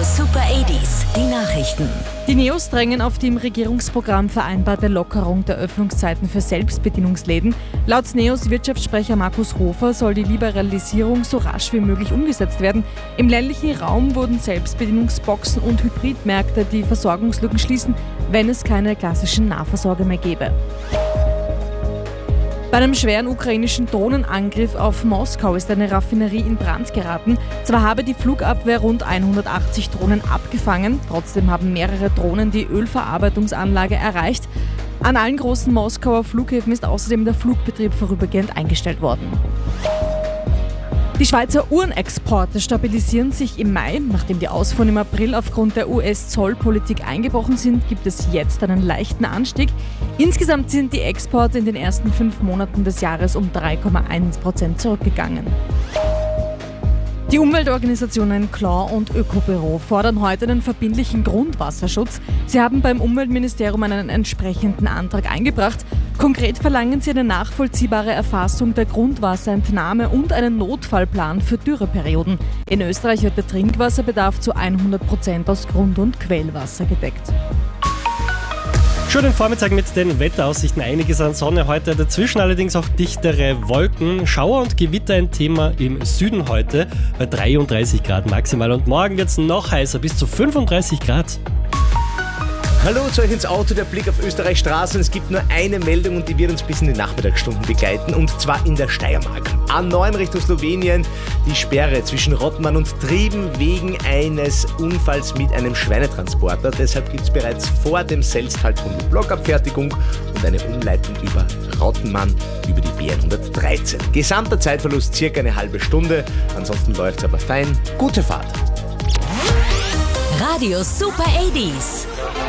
Super 80s, die Nachrichten. Die Neos drängen auf die im Regierungsprogramm vereinbarte Lockerung der Öffnungszeiten für Selbstbedienungsläden. Laut Neos Wirtschaftssprecher Markus Hofer soll die Liberalisierung so rasch wie möglich umgesetzt werden. Im ländlichen Raum wurden Selbstbedienungsboxen und Hybridmärkte die Versorgungslücken schließen, wenn es keine klassischen Nahversorger mehr gäbe. Bei einem schweren ukrainischen Drohnenangriff auf Moskau ist eine Raffinerie in Brand geraten. Zwar habe die Flugabwehr rund 180 Drohnen abgefangen, trotzdem haben mehrere Drohnen die Ölverarbeitungsanlage erreicht. An allen großen Moskauer Flughäfen ist außerdem der Flugbetrieb vorübergehend eingestellt worden. Die Schweizer Uhrenexporte stabilisieren sich im Mai. Nachdem die Ausfuhren im April aufgrund der US-Zollpolitik eingebrochen sind, gibt es jetzt einen leichten Anstieg. Insgesamt sind die Exporte in den ersten 5 Monaten des Jahres um 3,1% zurückgegangen. Die Umweltorganisationen Claw und Ökobüro fordern heute einen verbindlichen Grundwasserschutz. Sie haben beim Umweltministerium einen entsprechenden Antrag eingebracht. Konkret verlangen sie eine nachvollziehbare Erfassung der Grundwasserentnahme und einen Notfallplan für Dürreperioden. In Österreich wird der Trinkwasserbedarf zu 100% aus Grund- und Quellwasser gedeckt. Schönen Vormittag mit den Wetteraussichten. Einiges an Sonne heute, dazwischen allerdings auch dichtere Wolken. Schauer und Gewitter ein Thema im Süden heute bei 33 Grad maximal. Und morgen wird es noch heißer, bis zu 35 Grad. Hallo, zu euch ins Auto, der Blick auf Österreichs Straßen. Es gibt nur eine Meldung und die wird uns bis in die Nachmittagsstunden begleiten, und zwar in der Steiermark. A9 Richtung Slowenien, die Sperre zwischen Rottmann und Trieben wegen eines Unfalls mit einem Schweinetransporter. Deshalb gibt es bereits vor dem Selztal-Tunnel Blockabfertigung und eine Umleitung über Rottenmann über die B113. Gesamter Zeitverlust circa eine halbe Stunde, ansonsten läuft es aber fein. Gute Fahrt! Radio Super 80s.